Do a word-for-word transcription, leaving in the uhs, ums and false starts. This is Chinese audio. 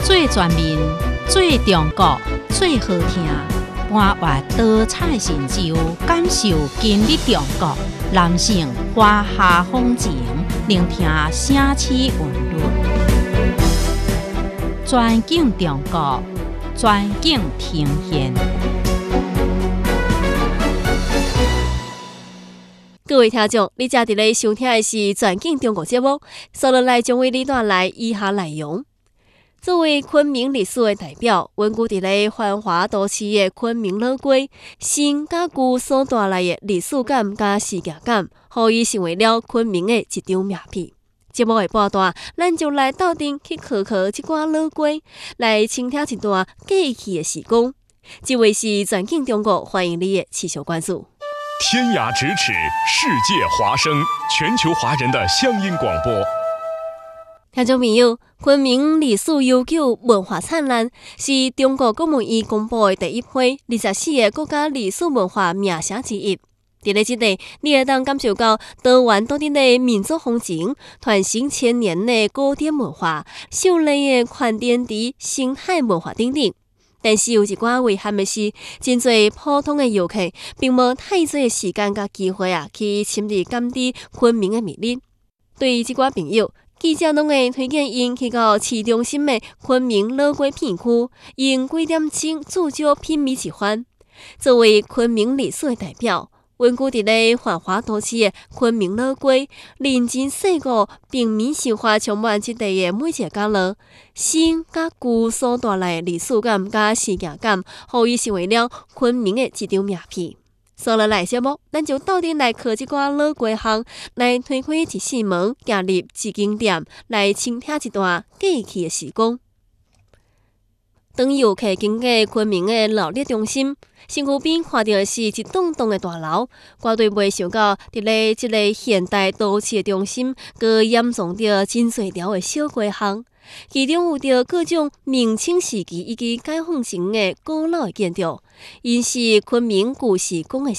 最全面、最中国、最好听，搬越多彩成就，感受今日中国。男性华夏风情，聆听城市韵律。全景中国，全景呈现。 各位听众，你正伫咧收听的是《全景中国》节目，接落来将为你带来以下内容。作为昆明历史的代表，稳固伫咧繁华都市的昆明老街，新甲旧所带来的历史感甲世界感，互伊成为了昆明的一张名片。节目的半段，咱就来斗阵去考考这寡老街，来倾听一段过去的时光。这位是《全景中国》，欢迎你的持续关注。 天涯咫尺，世界华声，全球华人的乡音广播。 听众朋友，昆明历史悠久，文化灿烂，是中国国务院公布的第一批二十四个国家历史文化名城之一。伫咧这里，你会当感受到多元多点的民族风情，传承千年的古典文化，秀丽的宽甸地生态文化等等。但是有一寡遗憾的是，真侪普通的游客并无太多的时间甲机会啊，去深入感知昆明的魅力。对于这寡朋友，记者拢会推荐因去到市中心的昆明老街片区，用几点钟至少品味一番。作为昆明历史的代表，稳固伫咧繁华都市的昆明老街，人情世故、平民生活充满这地的每一个角落，新甲旧所带来的历史感甲世界感，互伊成为了昆明的一张名片。所落来节目，咱就斗阵来靠这寡老街巷，来推开一扇门，行入一景点，来倾听一段过去的时光。当游客经过昆明的闹热中心，身躯边看到的是一栋栋的大楼，绝对袂想到伫咧这个现代都市的中心，佮掩藏着真侪条的小街巷，其中有着各种明清时期以及解放前的古老的建筑，因是昆明旧时宫的